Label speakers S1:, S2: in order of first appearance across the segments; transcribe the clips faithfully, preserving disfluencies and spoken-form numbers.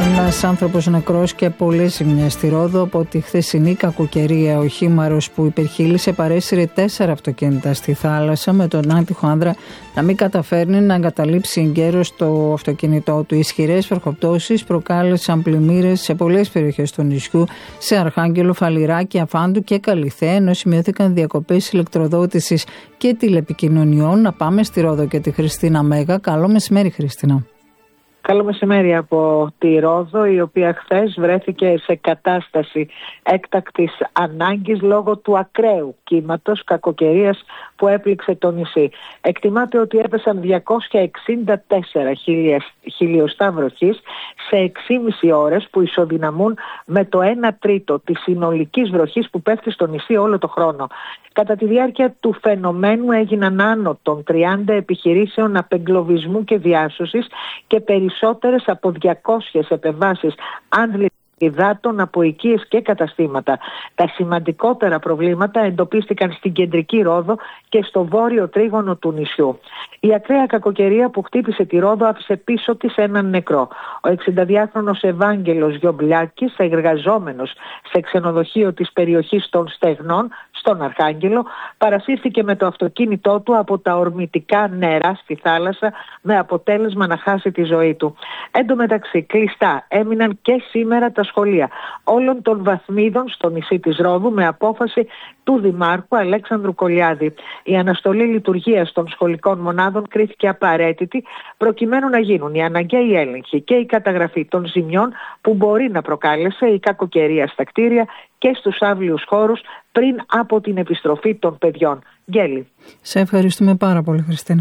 S1: Ένας άνθρωπος νεκρός και πολλές ζημιές στη Ρόδο από τη χθεσινή κακοκαιρία. Ο χήμαρος που υπερχείλησε παρέσυρε τέσσερα αυτοκίνητα στη θάλασσα, με τον άτυχο άνδρα να μην καταφέρνει να εγκαταλείψει εγκαίρως το αυτοκίνητό του. Οι ισχυρές βροχοπτώσεις προκάλεσαν πλημμύρες σε πολλές περιοχές του νησιού, σε Αρχάγγελο, Φαλιράκι, Αφάντου και Καλιθέα, ενώ σημειώθηκαν διακοπές ηλεκτροδότησης και τηλεπικοινωνιών. Να πάμε στη Ρόδο και τη Χριστίνα Μέγα. Καλό μεσημέρι, Χριστίνα.
S2: Καλό μεσημέρι από τη Ρόδο, η οποία χθες βρέθηκε σε κατάσταση έκτακτης ανάγκης λόγω του ακραίου κύματος κακοκαιρίας που έπληξε το νησί. Εκτιμάται ότι έπεσαν διακόσια εξήντα τέσσερα χιλιοστά βροχής σε έξι και μισή ώρες, που ισοδυναμούν με το ένα τρίτο της συνολικής βροχής που πέφτει στο νησί όλο το χρόνο. Κατά τη διάρκεια του φαινομένου έγιναν άνω των τριάντα επιχειρήσεων απεγκλωβισμού και διάσωσης και περισσότερες από διακόσιες επεμβάσεις άντλησης υδάτων από οικίες και καταστήματα. Τα σημαντικότερα προβλήματα εντοπίστηκαν στην κεντρική Ρόδο και στο βόρειο τρίγωνο του νησιού. Η ακραία κακοκαιρία που χτύπησε τη Ρόδο άφησε πίσω της έναν νεκρό. Ο εξηνταδυάχρονος Ευάγγελος Γιομπλιάκης, εργαζόμενος σε ξενοδοχείο της περιοχής των Στεγνών στον Αρχάγγελο, παρασύρθηκε με το αυτοκίνητό του από τα ορμητικά νερά στη θάλασσα, με αποτέλεσμα να χάσει τη ζωή του. Εν τω μεταξύ, κλειστά έμειναν και σήμερα τα σχολεία όλων των βαθμίδων στο νησί της Ρόδου, με απόφαση του Δημάρχου Αλέξανδρου Κολιάδη. Η αναστολή λειτουργίας των σχολικών μονάδων κρίθηκε απαραίτητη, προκειμένου να γίνουν οι αναγκαίοι έλεγχοι και η καταγραφή των ζημιών που μπορεί να προκάλεσε η κακοκαιρία στα κτίρια και στους άβλιους χώρους πριν από την επιστροφή των παιδιών. Γέλη.
S1: Σε ευχαριστούμε πάρα πολύ, Χριστίνα.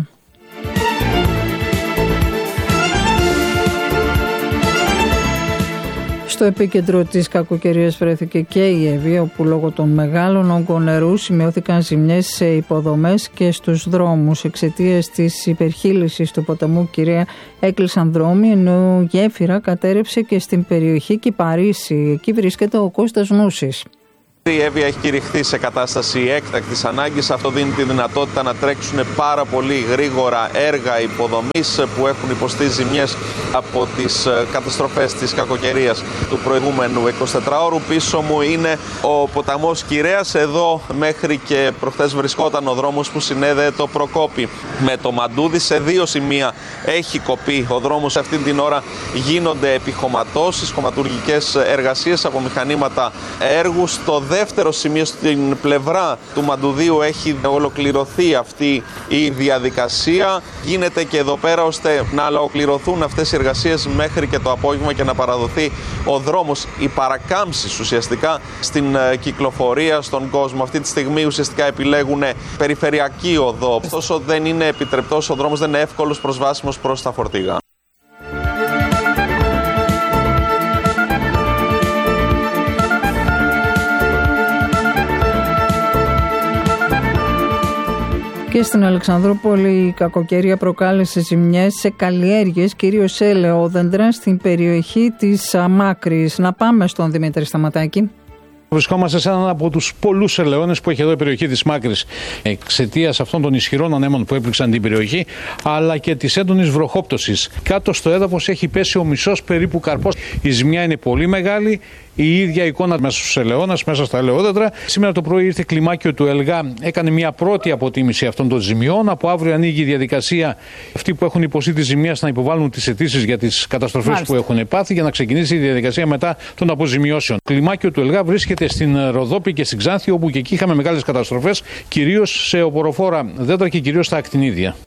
S1: Στο επίκεντρο της κακοκαιρίας βρέθηκε και η Εύβοια, όπου λόγω των μεγάλων όγκων νερού σημειώθηκαν ζημιές σε υποδομές και στους δρόμους. Εξαιτίας της υπερχείλησης του ποταμού Κυρία έκλεισαν δρόμοι, ενώ η γέφυρα κατέρρευσε και στην περιοχή Κυπαρίσι. Εκεί βρίσκεται ο Κώστας Νούσης.
S3: Η Εύβοια έχει κηρυχθεί σε κατάσταση έκτακτης ανάγκης. Αυτό δίνει τη δυνατότητα να τρέξουν πάρα πολύ γρήγορα έργα υποδομής που έχουν υποστεί ζημιές από τις καταστροφές της κακοκαιρίας του προηγούμενου εικοσιτετράωρου. Πίσω μου είναι ο ποταμός Κυρέας. Εδώ μέχρι και προχθές βρισκόταν ο δρόμος που συνέδεε το Προκόπη με το Μαντούδι. Σε δύο σημεία έχει κοπεί ο δρόμος. Αυτή την ώρα γίνονται επιχωματώσεις, χωματουργικές εργασίες από μηχανήματα έργου. Στο δεύτερο σημείο, στην πλευρά του Μαντουδίου, έχει ολοκληρωθεί αυτή η διαδικασία. Γίνεται και εδώ πέρα ώστε να ολοκληρωθούν αυτές οι εργασίες μέχρι και το απόγευμα και να παραδοθεί ο δρόμος, οι παρακάμψεις ουσιαστικά στην κυκλοφορία στον κόσμο. Αυτή τη στιγμή ουσιαστικά επιλέγουν περιφερειακή οδό. Ωστόσο δεν είναι επιτρεπτός ο δρόμος, δεν είναι εύκολος προσβάσιμος προς τα φορτηγά.
S1: Και στην Αλεξανδρούπολη η κακοκαιρία προκάλεσε ζημιές σε καλλιέργειες, κυρίως σε ελαιόδεντρα, στην περιοχή της Μάκρης. Να πάμε στον Δημήτρη Σταματάκη.
S4: Βρισκόμαστε σε έναν από τους πολλούς ελαιώνες που έχει εδώ η περιοχή της Μάκρης, εξαιτίας αυτών των ισχυρών ανέμων που έπληξαν την περιοχή, αλλά και της έντονης βροχόπτωσης. Κάτω στο έδαφος έχει πέσει ο μισός περίπου καρπός. Η ζημιά είναι πολύ μεγάλη. Η ίδια εικόνα μέσα στους ελαιώνες, μέσα στα ελαιόδεντρα. Σήμερα το πρωί ήρθε κλιμάκιο του ΕΛΓΑ, έκανε μια πρώτη αποτίμηση αυτών των ζημιών. Από αύριο ανοίγει η διαδικασία αυτοί που έχουν υποστεί τη ζημία να υποβάλουν τις αιτήσεις για τις καταστροφές Μάλιστα. που έχουν πάθει, για να ξεκινήσει η διαδικασία μετά των αποζημιώσεων. Κλιμάκιο του ΕΛΓΑ βρίσκεται στην Ροδόπη και στην Ξάνθη, όπου και εκεί είχαμε μεγάλες καταστροφές, κυρίως σε οποροφόρα δέντρα και κυρίως στα ακτινίδια.